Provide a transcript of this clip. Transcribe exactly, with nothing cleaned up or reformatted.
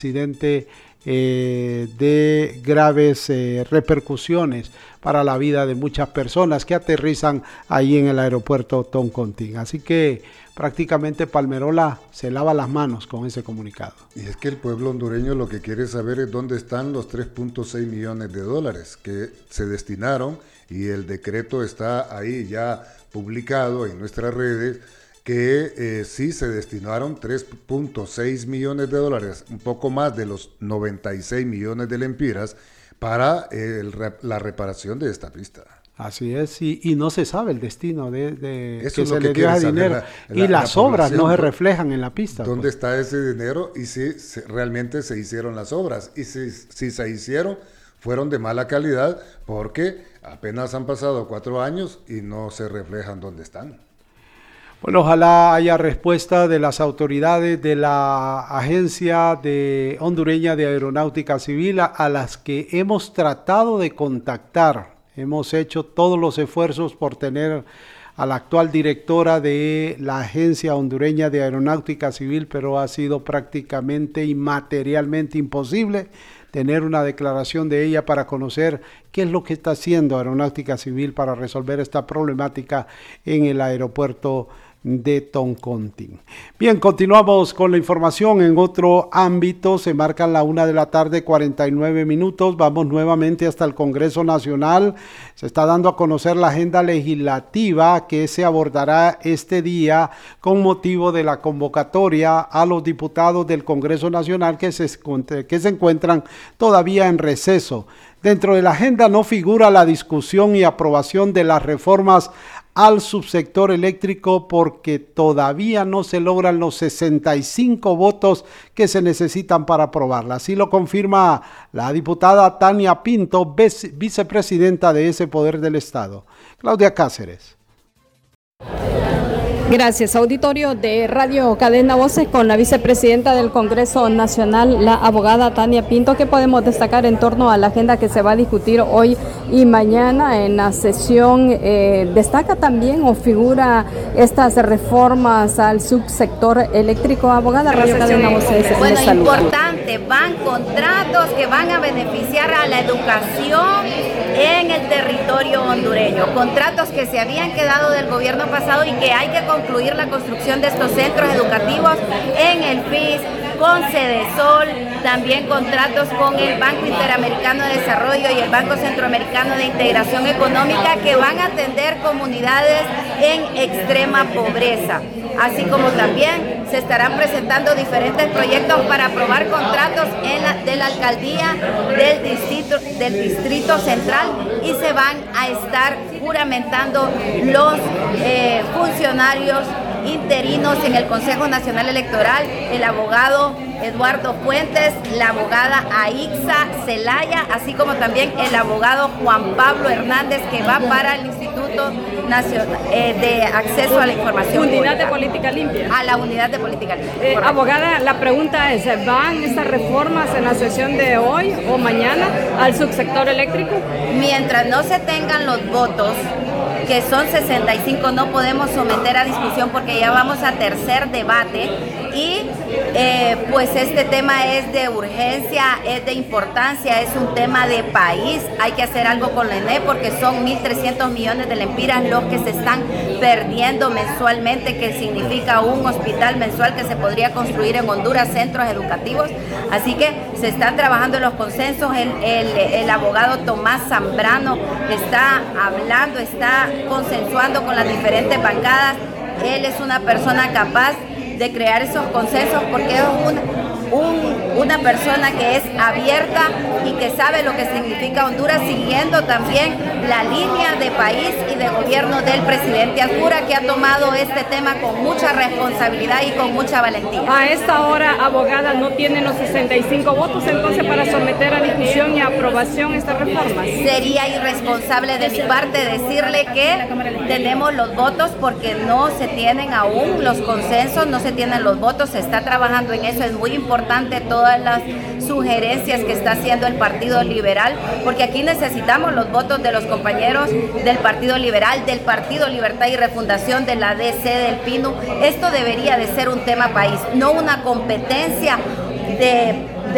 accidente eh, de graves eh, repercusiones para la vida de muchas personas que aterrizan ahí en el aeropuerto Toncontín. Así que prácticamente Palmerola se lava las manos con ese comunicado. Y es que el pueblo hondureño lo que quiere saber es dónde están los tres punto seis millones de dólares que se destinaron, y el decreto está ahí ya publicado en nuestras redes, que eh, sí se destinaron tres punto seis millones de dólares, un poco más de los noventa y seis millones de lempiras, para eh, el, la reparación de esta pista. Así es, y, y no se sabe el destino de, de Eso que es se lo le que dio ese quiere dinero. saber la- la- y las la obras no se población, reflejan en la pista. ¿Dónde pues. está ese dinero? Y si se- realmente se hicieron las obras. Y si, si se hicieron, fueron de mala calidad, porque apenas han pasado cuatro años y no se reflejan dónde están. Bueno, ojalá haya respuesta de las autoridades de la Agencia de Hondureña de Aeronáutica Civil a, a las que hemos tratado de contactar. Hemos hecho todos los esfuerzos por tener a la actual directora de la Agencia Hondureña de Aeronáutica Civil, pero ha sido prácticamente y materialmente imposible tener una declaración de ella para conocer qué es lo que está haciendo Aeronáutica Civil para resolver esta problemática en el aeropuerto de Toncontín. Bien, continuamos con la información en otro ámbito. Se marcan la una de la tarde, cuarenta y nueve minutos. Vamos nuevamente hasta el Congreso Nacional. Se está dando a conocer la agenda legislativa que se abordará este día con motivo de la convocatoria a los diputados del Congreso Nacional que se, que se encuentran todavía en receso. Dentro de la agenda no figura la discusión y aprobación de las reformas al subsector eléctrico porque todavía no se logran los sesenta y cinco votos que se necesitan para aprobarla. Así lo confirma la diputada Tania Pinto, vicepresidenta de ese poder del Estado. Claudia Cáceres. Gracias, auditorio de Radio Cadena Voces con la vicepresidenta del Congreso Nacional, la abogada Tania Pinto. ¿Qué podemos destacar en torno a la agenda que se va a discutir hoy y mañana en la sesión? Eh, ¿Destaca también o figura estas reformas al subsector eléctrico? Abogada, Radio Cadena Voces. Bueno, importante, van contratos que van a beneficiar a la educación en el territorio hondureño, contratos que se habían quedado del gobierno pasado y que hay que concluir la construcción de estos centros educativos en el F I S, con Cedesol, también contratos con el Banco Interamericano de Desarrollo y el Banco Centroamericano de Integración Económica, que van a atender comunidades en extrema pobreza. Así como también se estarán presentando diferentes proyectos para aprobar contratos en la, de la alcaldía del distrito, del distrito central, y se van a estar juramentando los eh, funcionarios interinos en el Consejo Nacional Electoral, el abogado Eduardo Fuentes, la abogada Aixa Zelaya, así como también el abogado Juan Pablo Hernández, que va para el Instituto Nacional eh, de Acceso a la Información Unidad Pública. de Política Limpia. A la Unidad de Política Limpia. Eh, abogada, la pregunta es, ¿van estas reformas en la sesión de hoy o mañana al subsector eléctrico? Mientras no se tengan los votos, que son sesenta y cinco, no podemos someter a discusión porque ya vamos a tercer debate, y eh, pues este tema es de urgencia, es de importancia, es un tema de país. Hay que hacer algo con la E N E porque son mil trescientos millones de lempiras los que se están perdiendo mensualmente, que significa un hospital mensual que se podría construir en Honduras, centros educativos. Así que se están trabajando en los consensos. El, el, el abogado Tomás Zambrano está hablando, está consensuando con las diferentes bancadas. Él es una persona capaz de crear esos consensos porque es una, un, una persona que es abierta y que sabe lo que significa Honduras, siguiendo también la línea de país y de gobierno del presidente Alcura, que ha tomado este tema con mucha responsabilidad y con mucha valentía. A esta hora, abogada, no tienen los sesenta y cinco votos entonces para someter a discusión y aprobación estas reformas. Sería irresponsable de mi parte decirle que tenemos los votos porque no se tienen aún los consensos, no se tienen los votos, se está trabajando en eso. Es muy importante todas las sugerencias que está haciendo el Partido Liberal, porque aquí necesitamos los votos de los compañeros del Partido Liberal, del Partido Libertad y Refundación, de la D C del Pino. Esto debería de ser un tema país, no una competencia de